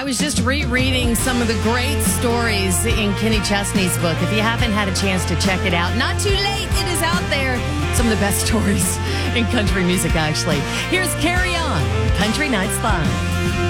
was just rereading some of the great stories in Kenny Chesney's book. If you haven't had a chance to check it out, not too late. It is out there. Some of the best stories in country music, actually. Here's Carry On, Country Nights Live.